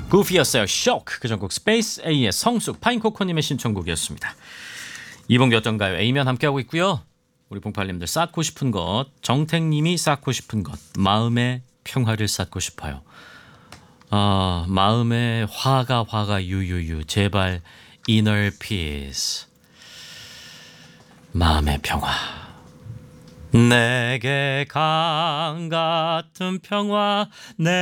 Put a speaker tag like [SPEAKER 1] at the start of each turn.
[SPEAKER 1] 구피였어요. 쇼크. 그 전곡 스페이스 A의 성숙 파인코코님의 신청곡이었습니다. 이번 게 어떤가요? A면 함께하고 있고요. 우리 봉팔님들 쌓고 싶은 것, 정택님이 쌓고 싶은 것, 마음의 평화를 쌓고 싶어요. 마음의 화가 유유유 제발 inner peace. 마음의 평화. 내게 강 같은 평화